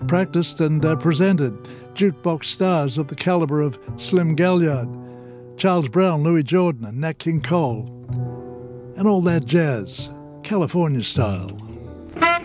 practiced and presented jukebox stars of the calibre of Slim Gaillard, Charles Brown, Louis Jordan and Nat King Cole, and all that jazz, California style.